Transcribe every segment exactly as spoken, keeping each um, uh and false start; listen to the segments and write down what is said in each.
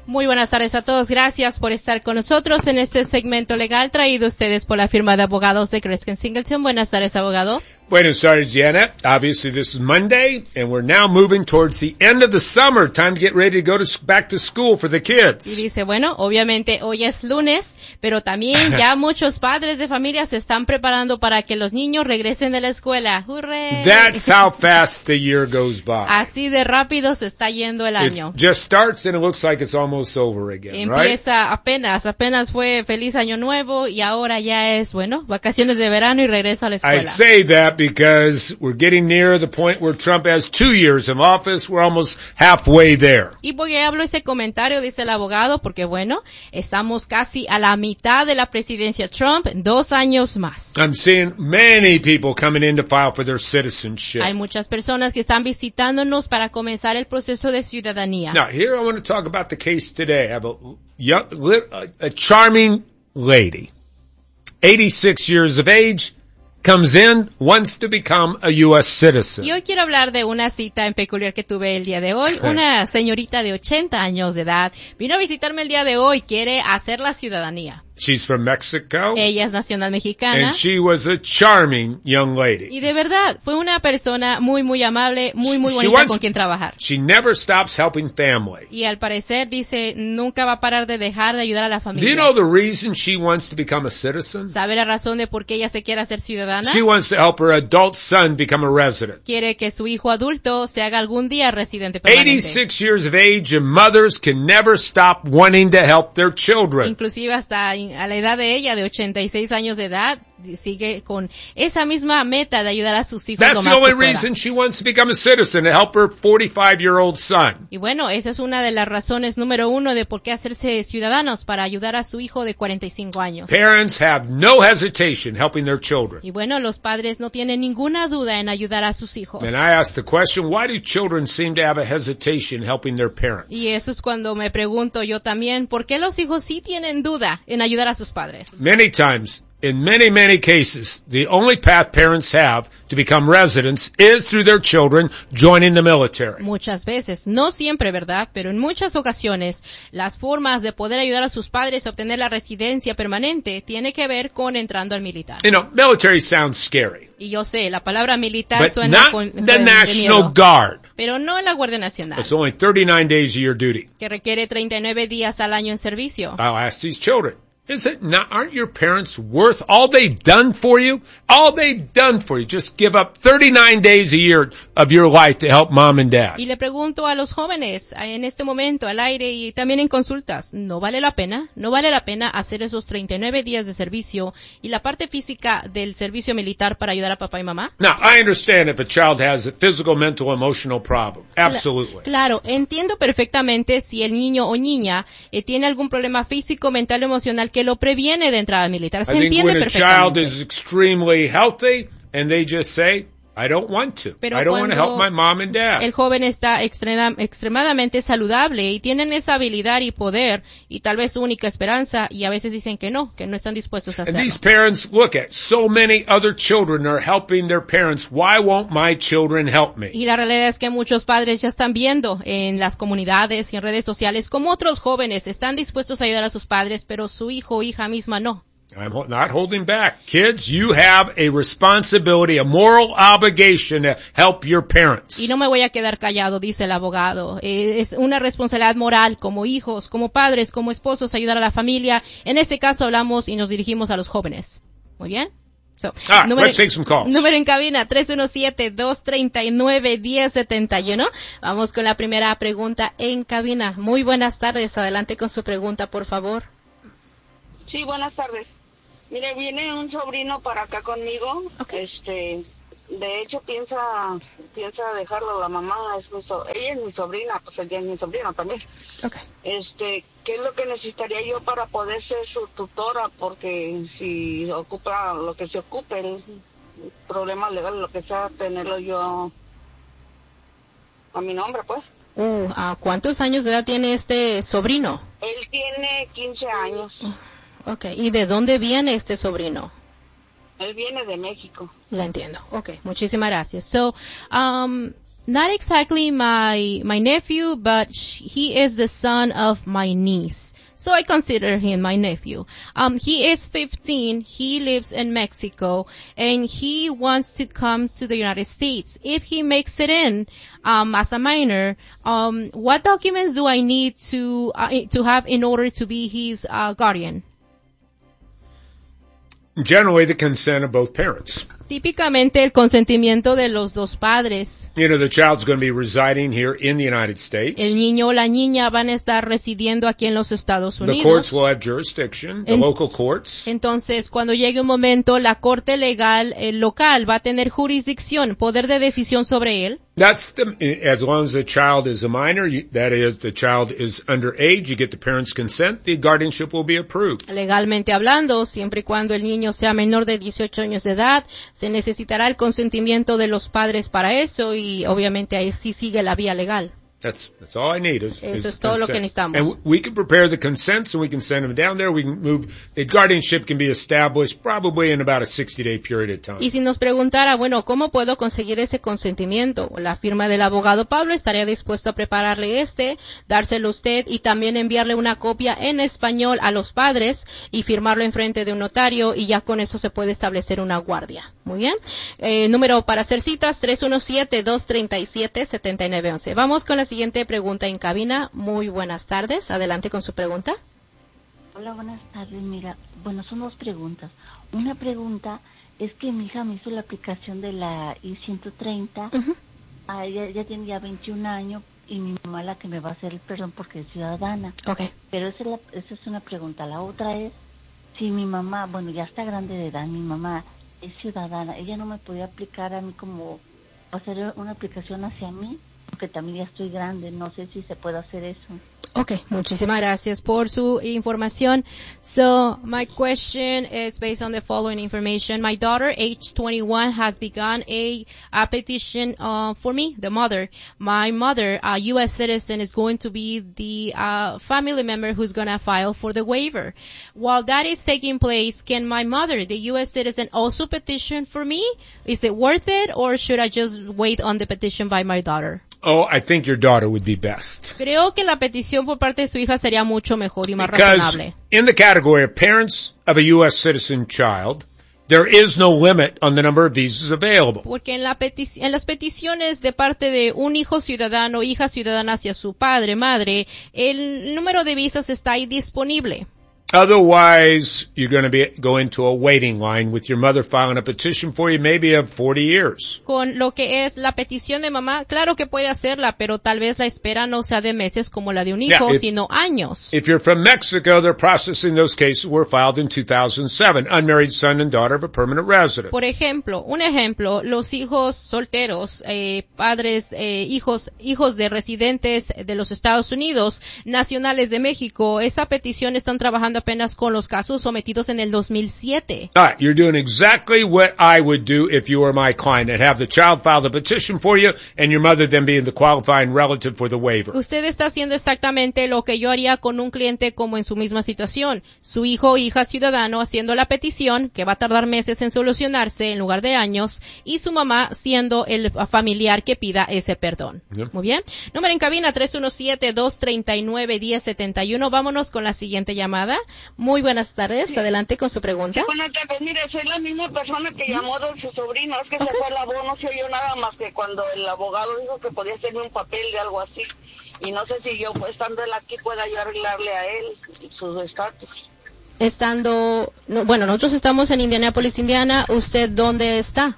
Muy buenas tardes a todos. Gracias por estar con nosotros en este segmento legal traído a ustedes por la firma de abogados de Kreskin Singleton. Buenas tardes, abogado. Buenas tardes, Janet. Obviously, this is Monday, and we're now moving towards the end of the summer. Time to get ready to go to, back to school for the kids. Y dice, bueno, obviamente hoy es lunes, pero también ya muchos padres de familia se están preparando para que los niños regresen de la escuela. ¡Hurray! That's how fast the year goes by. Así de rápido se está yendo el año. It just starts and it looks like it's almost over again, Empieza right? apenas, apenas fue feliz año nuevo y ahora ya es, bueno, vacaciones de verano y regreso a la escuela. I say that because we're getting near the point where Trump has two years in office. We're almost halfway there. Y porque hablo ese comentario, dice el abogado, porque bueno, estamos casi a la mitad de la presidencia Trump, dos años más. I'm seeing many people coming in to file for their citizenship. Hay muchas personas que están visitándonos para comenzar el proceso de ciudadanía. Now, here I want to talk about the case today. I have a, young, a charming lady, eighty-six years of age, comes in, wants to become a U S citizen. Y hoy quiero hablar de una cita en peculiar que tuve el día de hoy. Una señorita de ochenta años de edad vino a visitarme el día de hoy, quiere hacer la ciudadanía. She's from Mexico. Ella es nacional mexicana. And she was a charming young lady. Y de verdad, fue una persona muy, muy amable, muy, muy bonita wants, con quien trabajar. She never stops helping family. Y al parecer, dice, nunca va a parar de dejar de ayudar a la familia. Do you know the reason she wants to become a citizen? ¿Sabe la razón de por qué ella se quiere hacer ciudadana? She wants to help her adult son become a resident. Quiere que su hijo adulto se haga algún día residente permanente. eighty-six years of age and mothers can never stop wanting to help their children. Inclusive hasta a la edad de ella, de ochenta y seis años de edad, sigue con esa misma meta de ayudar a sus hijos That's lo the más only que pueda. reason she wants to become a citizen, to help her forty-five-year-old son. Y bueno, esa es una de las razones número uno de por qué hacerse ciudadanos, para ayudar a su hijo de cuarenta y cinco años. Parents have no hesitation helping their children. Y bueno, los padres no tienen ninguna duda en ayudar a sus hijos. And I ask the question, why do children seem to have a hesitation helping their parents? Y eso es cuando me pregunto yo también, ¿por qué los hijos sí tienen duda en ayudar a sus padres? Many times, in many, many cases, the only path parents have to become residents is through their children joining the military. Muchas veces, no siempre, ¿verdad? Pero en muchas ocasiones, las formas de poder ayudar a sus padres a obtener la residencia permanente tiene que ver con entrando al militar. You know, military sounds scary. Y yo sé, la palabra militar But suena not con, the de National miedo, Guard. pero no la Guardia Nacional, It's only thirty-nine days a year duty. que requiere treinta y nueve días al año en servicio. I'll ask these children, is it not, aren't your parents worth all they've done for you? All they've done for you. Just give up thirty-nine days a year of your life to help mom and dad. Y le pregunto a los jóvenes en este momento al aire y también en consultas, ¿no vale la pena? ¿No vale la pena hacer esos treinta y nueve días de servicio y la parte física del servicio militar para ayudar a papá y mamá? Now, I understand if a child has a physical, mental, emotional problem. Absolutely. Claro, entiendo perfectamente si el niño o niña eh, tiene algún problema físico, mental o emocional que lo previene de entrar al militar. Se I think entiende when a child perfectamente. is extremely healthy and they just say, I don't want to. Pero I don't want to help cuando my mom and dad. el joven está extrema, extremadamente saludable y tienen esa habilidad y poder y tal vez su única esperanza, y a veces dicen que no, que no están dispuestos a And hacerlo. these parents look at so many other children are helping their parents. Why won't my children help me? Y la realidad es que muchos padres ya están viendo en las comunidades y en redes sociales cómo otros jóvenes están dispuestos a ayudar a sus padres, pero su hijo o hija misma no. I'm not holding back. Kids, you have a responsibility, a moral obligation to help your parents. Y no me voy a quedar callado, dice el abogado. Eh, es una responsabilidad moral como hijos, como padres, como esposos, ayudar a la familia. En este caso hablamos y nos dirigimos a los jóvenes. Muy bien. So, All right, número, let's take some calls. número en cabina, tres uno siete, dos tres nueve, uno cero siete uno. Vamos con la primera pregunta en cabina. Muy buenas tardes. Adelante con su pregunta, por favor. Sí, buenas tardes. Mire, viene un sobrino para acá conmigo. Okay. Este, de hecho piensa piensa dejarlo la mamá, es mi so, ella es mi sobrina, pues ella es mi sobrino también. Okay. Este, ¿qué es lo que necesitaría yo para poder ser su tutora? Porque si ocupa lo que se ocupe, el problema legal, lo que sea, tenerlo yo a mi nombre, pues. Uh, ¿a cuántos años de edad tiene este sobrino? Él tiene quince años. Okay. ¿Y de dónde viene este sobrino? Él viene de México. La entiendo. Okay. Muchísimas gracias. So, um, not exactly my my nephew, but sh- he is the son of my niece. So I consider him my nephew. Um, he is fifteen, he lives in Mexico, and he wants to come to the United States. If he makes it in, um, as a minor, um, what documents do I need to, uh, to have in order to be his, uh, guardian? Generally, the consent of both parents. Típicamente el consentimiento de los dos padres. You know, the child's going to be residing here in the United States. El niño o la niña van a estar residiendo aquí en los Estados Unidos. The courts will have jurisdiction, the en, local courts. Entonces, cuando llegue un momento, la corte legal eh, local va a tener jurisdicción, poder de decisión sobre él. That's the, as long as the child is a minor, you, that is, the child is underage, you get the parents' consent, the guardianship will be approved. Legalmente hablando, siempre y cuando el niño sea menor de dieciocho años de edad, se necesitará el consentimiento de los padres para eso y obviamente ahí sí sigue la vía legal. That's, that's all I need is, Eso is es todo consent. lo que necesitamos. And we can prepare the consents and we can send them down there. We can move, the guardianship can be established probably in about a sixty day period of time. Y si nos preguntara, bueno, ¿cómo puedo conseguir ese consentimiento? La firma del abogado Pablo estaría dispuesto a prepararle este, dárselo a usted y también enviarle una copia en español a los padres y firmarlo enfrente de un notario y ya con eso se puede establecer una guardia. Muy bien. Eh, número para hacer citas, tres uno siete, dos tres siete, siete nueve uno uno. Vamos con la siguiente pregunta en cabina. Muy buenas tardes. Adelante con su pregunta. Hola, buenas tardes. Mira, bueno, son dos preguntas. Una pregunta es que mi hija me hizo la aplicación de la I ciento treinta. Uh-huh. Ah, ella, ella tiene ya veintiún años y mi mamá la que me va a hacer el perdón porque es ciudadana. Okay. Pero esa es, la, esa es una pregunta. La otra es, si mi mamá, bueno, ya está grande de edad, mi mamá es ciudadana, ella no me podía aplicar a mí como hacer una aplicación hacia mí, porque también ya estoy grande, no sé si se puede hacer eso. Okay, muchísimas gracias por su información. So, my question is based on the following information. My daughter, age twenty-one, has begun a, a petition uh, for me, the mother. My mother, a U S citizen, is going to be the uh, family member who's going to file for the waiver. While that is taking place, can my mother, the U S citizen, also petition for me? Is it worth it, or should I just wait on the petition by my daughter? Oh, I think your daughter would be best. Creo que la petición por parte de su hija sería mucho mejor y más Because razonable. in the category of parents of a U S citizen child, there is no limit on the number of visas available. Porque en, la petici- en las peticiones de parte de un hijo ciudadano, hija ciudadana hacia su padre, madre, el número de visas está ahí disponible. Otherwise, you're going to be go into a waiting line with your mother filing a petition for you, maybe of forty years. Con lo que es la petición de mamá, claro que puede hacerla, pero tal vez la espera no sea de meses como la de un hijo, Yeah, if, sino años. If you're from Mexico, they're processing those cases were filed in two thousand seven. Unmarried son and daughter of a permanent resident. Por ejemplo, un ejemplo, los hijos solteros, eh, padres, eh, hijos, hijos de residentes de los Estados Unidos, nacionales de México, esa petición están trabajando apenas con los casos sometidos en el dos mil siete. All right, you're doing exactly what I would do if you were my client and have the child file the petition for you and your mother then being the qualifying relative for the waiver. Usted está haciendo exactamente lo que yo haría con un cliente como en su misma situación. Su hijo o hija ciudadano haciendo la petición, que va a tardar meses en solucionarse en lugar de años, y su mamá siendo el familiar que pida ese perdón. Yeah. Muy bien. Número en cabina tres uno siete, dos tres nueve, uno cero siete uno. Vámonos con la siguiente llamada. Muy buenas tardes. Adelante con su pregunta. Buenas tardes. Mire, soy la misma persona que llamó de su sobrino. Es que okay. Se fue la voz, no se oyó nada más que cuando el abogado dijo que podía hacerme un papel de algo así. Y no sé si yo, pues, estando él aquí, pueda yo arreglarle a él su estatus. Estando, no, bueno, nosotros estamos en Indianápolis, Indiana. ¿Usted dónde está?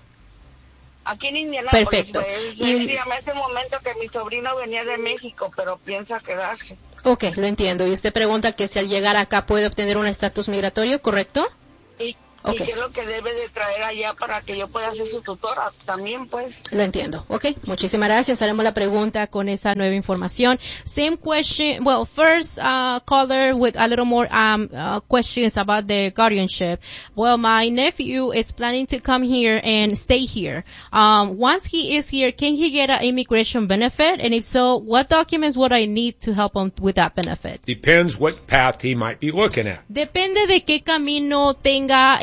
Aquí en Indianápolis. Perfecto. Pues, y me llamé ese momento que mi sobrino venía de México, pero piensa quedarse. Ok, lo entiendo. Y usted pregunta que si al llegar acá puede obtener un estatus migratorio, ¿correcto? Sí. Okay. ¿Y qué es lo que debe de traer allá para que yo pueda ser su tutora también, pues? Lo entiendo. Okay. Muchísimas gracias. Haremos la pregunta con esa nueva información. Same question. Well, first, uh, caller with a little more, um, uh, questions about the guardianship. Well, my nephew is planning to come here and stay here. Um, once he is here, can he get an immigration benefit? And if so, what documents would I need to help him with that benefit? Depends what path he might be looking at. Depende de qué camino tenga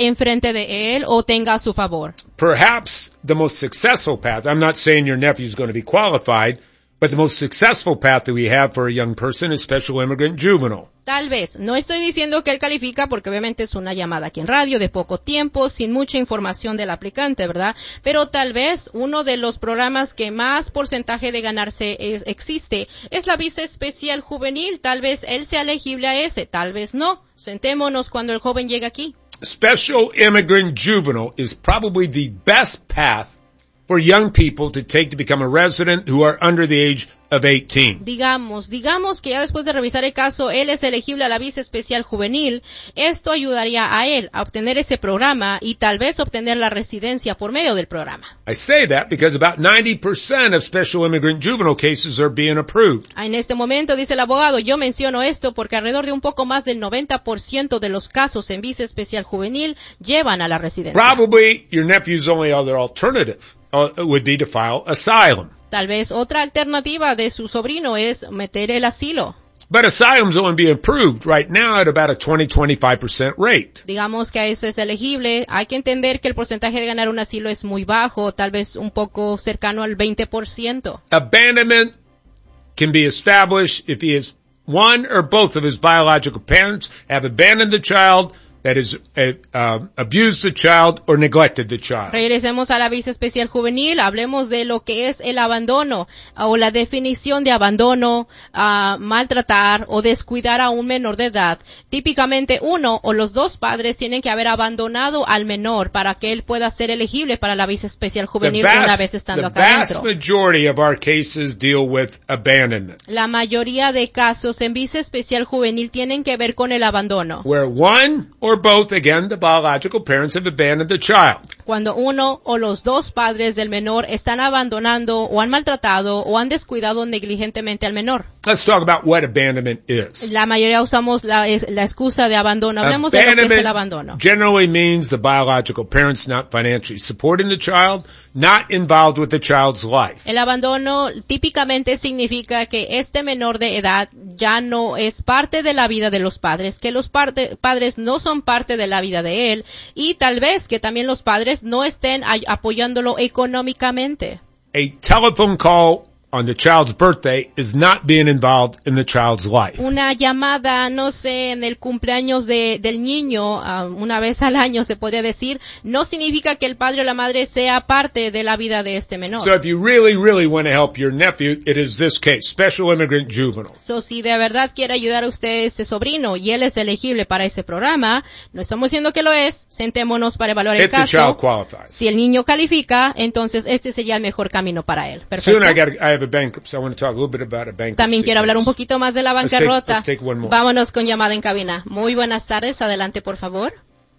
enfrente de él o tenga a su favor. Perhaps the most successful path, I'm not saying your nephew is going to be qualified, but the most successful path that we have for a young person is special immigrant juvenile. Tal vez, no estoy diciendo que él califica porque obviamente es una llamada aquí en radio de poco tiempo, sin mucha información del aplicante, ¿verdad? Pero tal vez uno de los programas que más porcentaje de ganarse es, existe es la visa especial juvenil. Tal vez él sea elegible a ese, tal vez no. Sentémonos cuando el joven llegue aquí. Special immigrant juvenile is probably the best path for young people to take to become a resident who are under the age of eighteen. Digamos, digamos que ya después de revisar el caso, él es elegible a la visa especial juvenil. Esto ayudaría a él a obtener ese programa y tal vez obtener la residencia por medio del programa. I say that because about ninety percent of special immigrant juvenile cases are being approved. En este momento, dice el abogado, yo menciono esto porque alrededor de un poco más del noventa por ciento de los casos en visa especial juvenil llevan a la residencia. Probably your nephew's only other alternative uh, would be to file asylum. Tal vez otra alternativa de su sobrino es meter el asilo. But asylum's only being approved right now at about a twenty to twenty-five percent rate. Digamos que a eso es elegible. Hay que entender que el porcentaje de ganar un asilo es muy bajo, tal vez un poco cercano al veinte por ciento. Abandonment can be established if he is one or both of his biological parents have abandoned the child, that is, uh, uh, abused the child or neglected the child. Regresemos a la visa especial juvenil, hablemos de lo que es el abandono, o la definición de abandono, uh, maltratar o descuidar a un menor de edad. Típicamente uno o los dos padres tienen que haber abandonado al menor para que él pueda ser elegible para la visa especial juvenil The vast, una vez estando the acá vast adentro. majority of our cases deal with abandonment, La mayoría de casos en visa especial juvenil tienen que ver con el abandono. where one or both, again, the biological parents have abandoned the child. Cuando uno o los dos padres del menor están abandonando o han maltratado o han descuidado negligentemente al menor. Let's talk about what abandonment is. La mayoría usamos la, es, la excusa de abandono. Hablemos de lo que es el abandono. Generally means the biological parents not financially supporting the child, not involved with the child's life. El abandono típicamente significa que este menor de edad ya no es parte de la vida de los padres, que los parte, padres no son parte de la vida de él y tal vez que también los padres no estén ay- apoyándolo económicamente. A telephone call on the child's birthday is not being involved in the child's life. Una llamada, no sé, en el cumpleaños de, del niño, uh, una vez al año se podría decir, no significa que el padre o la madre sea parte de la vida de este menor. So if you really, really want to help your nephew, it is this case, special immigrant juvenile. So, si de verdad quiere ayudar a usted ese sobrino y él es elegible para ese programa, no estamos diciendo que lo es, sentémonos para evaluar el If the child caso. qualifies. Si el niño califica, entonces este sería el mejor camino para él. Perfecto. Soon I got I have a bankruptcy. I want to talk a little bit about a bankruptcy. También quiero hablar un case. poquito más de la Let's take- bancarrota. let's take one more. Vámonos con llamada en cabina. Muy buenas tardes, adelante por favor.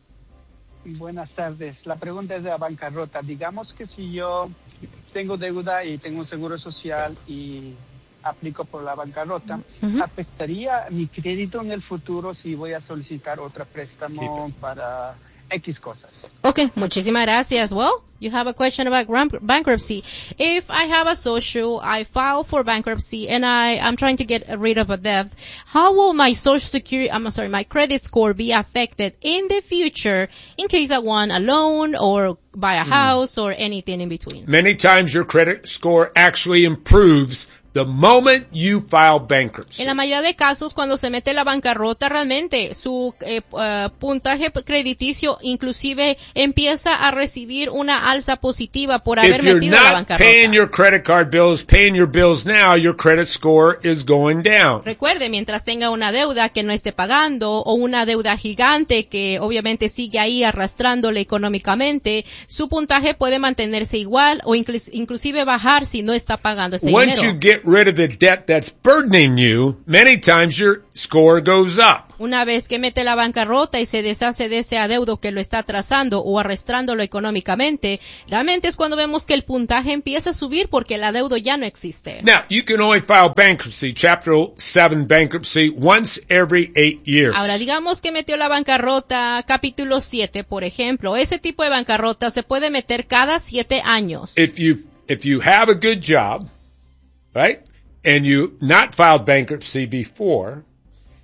Buenas tardes. La pregunta es de la bancarrota. Digamos que si yo tengo deuda y tengo un seguro social y aplico por la bancarrota, Ujú. ¿afectaría mi crédito en el futuro si voy a solicitar otro préstamo para X cosas? Okay, muchísimas gracias. Well, you have a question about gram- bankruptcy. If I have a social, I file for bankruptcy, and I am trying to get rid of a debt, how will my social security, I'm sorry, my credit score be affected in the future in case I want a loan or buy a house or anything in between? Many times your credit score actually improves the moment you file bankruptcy. En la mayoría de casos, cuando se mete la bancarrota, realmente su eh, uh, puntaje crediticio inclusive empieza a recibir una alza positiva por haber If you're metido la not paying bancarrota. your credit card bills, paying your bills now, your credit score is going down. Recuerde, mientras tenga una deuda que no esté pagando o una deuda gigante que obviamente sigue ahí arrastrándole económicamente, su puntaje puede mantenerse igual o inclus- inclusive bajar si no está pagando ese Once dinero. you get rid of the debt that's burdening you, many times your score goes up. Una vez que mete la bancarrota y se deshace de ese adeudo que lo está atrasando o arrastrándolo económicamente, realmente es cuando vemos que el puntaje empieza a subir porque el adeudo ya no existe. Now, you can only file bankruptcy, Chapter seven bankruptcy, once every eight years. Ahora, digamos que metió la bancarrota, capítulo siete, por ejemplo. Ese tipo de bancarrota se puede meter cada siete años. If you, if you have a good job, right, and you not filed bankruptcy before,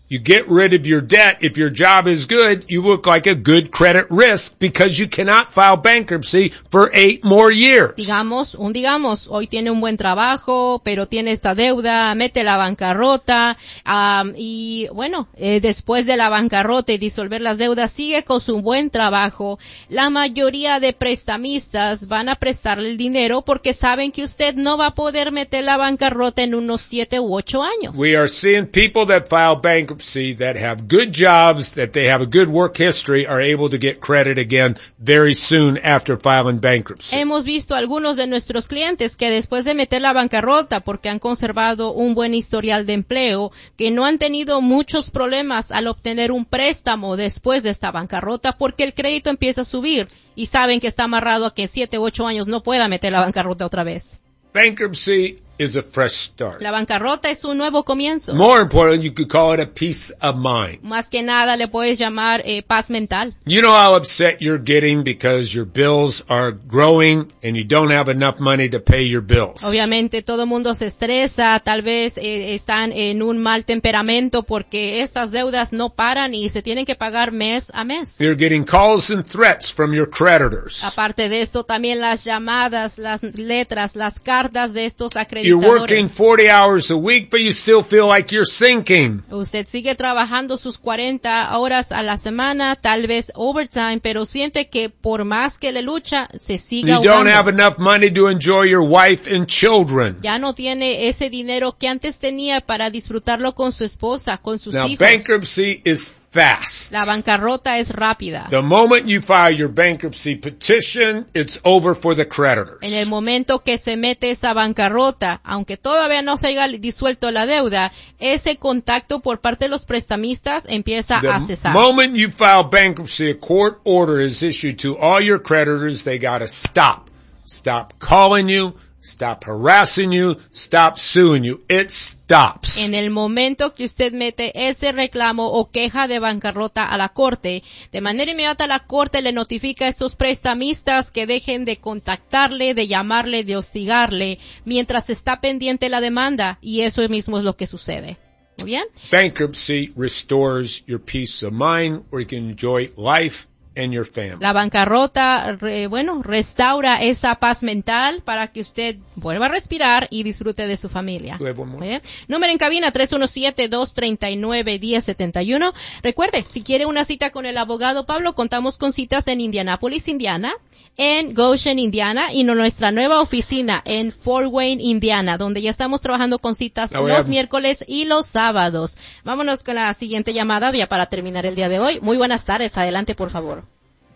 You get rid of your debt. If your job is good, you look like a good credit risk because you cannot file bankruptcy for eight more years. Digamos, un digamos, hoy tiene un buen trabajo, pero tiene esta deuda, mete la bancarrota, um, y bueno, eh, después de la bancarrota y disolver las deudas, sigue con su buen trabajo. La mayoría de prestamistas van a prestarle el dinero porque saben que usted no va a poder meter la bancarrota en unos siete u ocho años. We are seeing people that file bankruptcy that have good jobs, that they have a good work history, are able to get credit again very soon after filing bankruptcy. Hemos visto algunos de nuestros clientes que después de meter la bancarrota porque han conservado un buen historial de empleo, que no han tenido muchos problemas al obtener un préstamo después de esta bancarrota porque el crédito empieza a subir y saben que está amarrado a que siete u ocho años no pueda meter la bancarrota otra vez. Bankruptcy is a fresh start. La bancarrota es un nuevo comienzo. More importantly, you could call it a peace of mind. Más que nada le puedes llamar eh, paz mental. You know how upset you're getting because your bills are growing and you don't have enough money to pay your bills. Obviamente todo el mundo se estresa, tal vez eh, están en un mal temperamento porque estas deudas no paran y se tienen que pagar mes a mes. You're getting calls and threats from your creditors. Aparte de esto, también las llamadas, las letras, las cartas de estos acreditadores. You're working forty hours a week, but you still feel like you're sinking. Usted sigue trabajando sus cuarenta horas a la semana, tal vez overtime, pero siente que por más que le lucha, se sigue You ahogando. don't have enough money to enjoy your wife and children. Ya no tiene ese dinero que antes tenía para disfrutarlo con su esposa, con sus Now, hijos. bankruptcy is fast. La bancarrota es rápida. The moment you file your bankruptcy petition, it's over for the creditors. En el momento que se mete esa bancarrota, aunque todavía no se haya disuelto la deuda, ese contacto por parte de los prestamistas empieza a The cesar. moment you file bankruptcy, a court order is issued to all your creditors. They gotta stop. Stop calling you. Stop harassing you. Stop suing you. It stops. En el momento que usted mete ese reclamo o queja de bancarrota a la corte, de manera inmediata la corte le notifica a estos prestamistas que dejen de contactarle, de llamarle, de hostigarle, mientras está pendiente la demanda, y eso mismo es lo que sucede. ¿Muy bien? Bankruptcy restores your peace of mind where you can enjoy life and your family. La bancarrota, re, bueno, restaura esa paz mental para que usted vuelva a respirar y disfrute de su familia. Do I have one more? ¿Bien? Número en cabina tres uno siete, dos tres nueve, uno cero siete uno. Recuerde, si quiere una cita con el abogado Pablo, contamos con citas en Indianapolis, Indiana, en Goshen, Indiana, y en nuestra nueva oficina en Fort Wayne, Indiana, donde ya estamos trabajando con citas Ah, voy los a- miércoles y los sábados. Vámonos con la siguiente llamada ya para terminar el día de hoy. Muy buenas tardes, adelante por favor.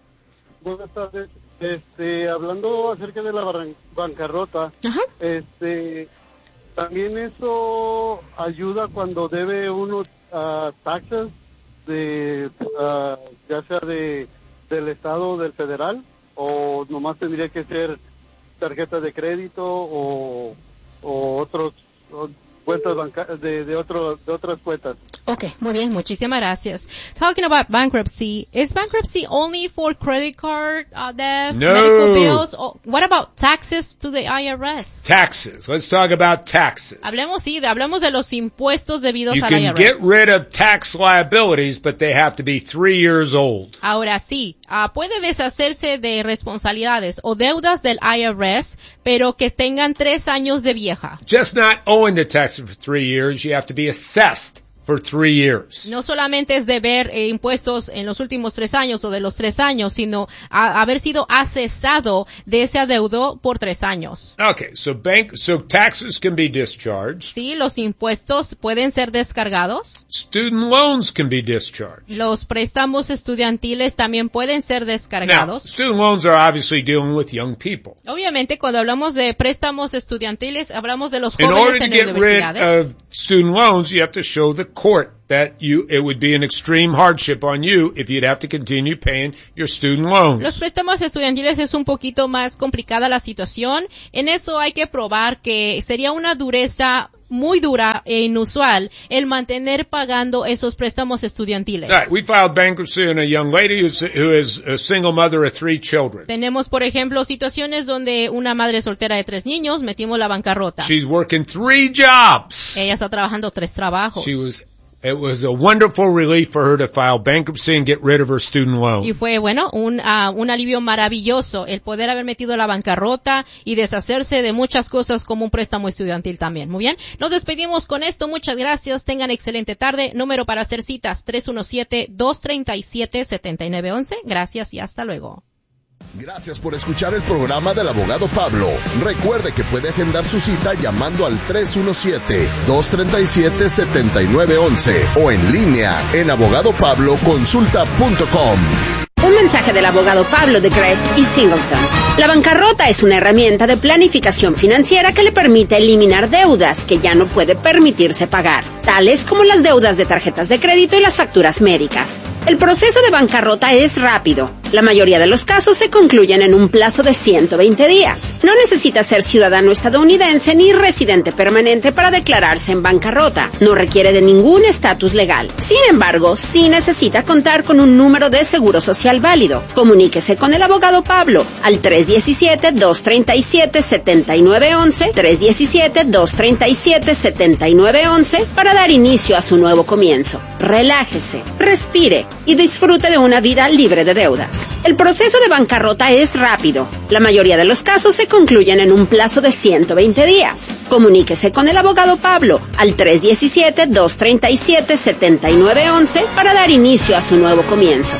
Buenas tardes. Este, hablando acerca de la barran- bancarrota, Ajá. este, también eso ayuda cuando debe uno uh, taxes de, ah, ya sea de del estado o del federal, o nomás tendría que ser tarjeta de crédito o, o otros o cuentas banca de de otro, de otras cuentas. Okay, muy bien, muchísimas gracias. Talking about bankruptcy, is bankruptcy only for credit card uh, debt, No. medical bills? Or what about taxes to the I R S? Taxes. Let's talk about taxes. Hablemos, sí, de- hablemos de los impuestos debidos You al I can R S. get rid of tax liabilities, but they have to be three years old. Ahora sí, ah, puede deshacerse de responsabilidades o deudas del I R S, pero que tengan tres años de vieja. Just not owing the taxes for three years, you have to be assessed for three years. No solamente es deber eh, impuestos en los últimos tres años o de los tres años, sino a- haber sido accesado de ese adeudo por tres años. Okay, so bank, so taxes can be discharged. Sí, los impuestos pueden ser descargados. Student loans can be discharged. Los préstamos estudiantiles también pueden ser Now, descargados. student loans are obviously dealing with young people. Obviamente, cuando hablamos de préstamos estudiantiles, hablamos de los In order jóvenes to en get rid universidades. of student loans, you have to show the court that you, it would be an extreme hardship on you if you'd have to continue paying your student loans. Los préstamos estudiantiles es un poquito más complicada la situación. En eso hay que probar que sería una dureza muy dura e inusual el mantener pagando esos préstamos estudiantiles. All right, we filed bankruptcy on a young lady who's, who is a single mother of three children. Tenemos, por ejemplo, situaciones donde una madre soltera de tres niños metimos la bancarrota. She's working three jobs. Ella está trabajando tres trabajos. She was It was a wonderful relief for her to file bankruptcy and get rid of her student loan. Y fue, bueno, un, uh, un alivio maravilloso el poder haber metido la bancarrota y deshacerse de muchas cosas como un préstamo estudiantil también. Muy bien. Nos despedimos con esto. Muchas gracias. Tengan excelente tarde. Número para hacer citas tres uno siete, dos tres siete, siete nueve uno uno. Gracias y hasta luego. Gracias por escuchar el programa del abogado Pablo. Recuerde que puede agendar su cita llamando al tres uno siete, dos tres siete, siete nueve uno uno o en línea en abogado pablo consulta punto com. Un mensaje del abogado Pablo de Gress y Singleton. La bancarrota es una herramienta de planificación financiera que le permite eliminar deudas que ya no puede permitirse pagar, tales como las deudas de tarjetas de crédito y las facturas médicas. El proceso de bancarrota es rápido. La mayoría de los casos se concluyen en un plazo de ciento veinte días. No necesita ser ciudadano estadounidense ni residente permanente para declararse en bancarrota. No requiere de ningún estatus legal. Sin embargo, sí necesita contar con un número de seguro social válido. Comuníquese con el abogado Pablo al tres uno siete, dos tres siete, siete nueve uno uno, tres uno siete, dos tres siete, siete nueve uno uno para dar inicio a su nuevo comienzo. Relájese, respire y disfrute de una vida libre de deudas. El proceso de bancarrota es rápido. La mayoría de los casos se concluyen en un plazo de ciento veinte días. Comuníquese con el abogado Pablo al tres uno siete, dos tres siete, siete nueve uno uno para dar inicio a su nuevo comienzo.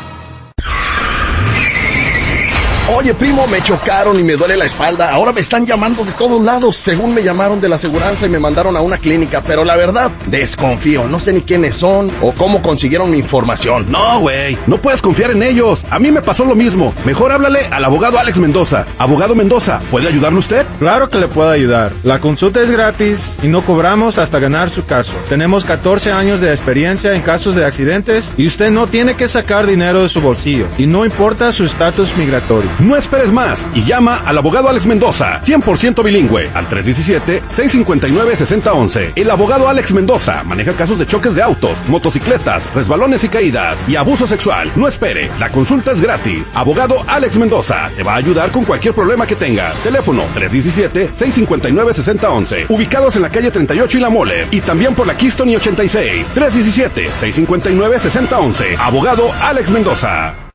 Oye, primo, me chocaron y me duele la espalda. Ahora me están llamando de todos lados. Según me llamaron de la aseguranza y me mandaron a una clínica. Pero la verdad, desconfío. No sé ni quiénes son o cómo consiguieron mi información. No, güey. No puedes confiar en ellos. A mí me pasó lo mismo. Mejor háblale al abogado Alex Mendoza. Abogado Mendoza, ¿puede ayudarle usted? Claro que le puedo ayudar. La consulta es gratis y no cobramos hasta ganar su caso. Tenemos catorce años de experiencia en casos de accidentes y usted no tiene que sacar dinero de su bolsillo. Y no importa su estatus migratorio. No esperes más y llama al abogado Alex Mendoza, cien por ciento bilingüe, al tres uno siete, seis cinco nueve, seis cero uno uno. El abogado Alex Mendoza maneja casos de choques de autos, motocicletas, resbalones y caídas y abuso sexual. No espere, la consulta es gratis. Abogado Alex Mendoza te va a ayudar con cualquier problema que tenga. Teléfono tres uno siete, seis cinco nueve, seis cero uno uno. Ubicados en la calle treinta y ocho y La Mole y también por la Keystone y ochenta y seis. tres uno siete, seis cinco nueve, seis cero uno uno. Abogado Alex Mendoza.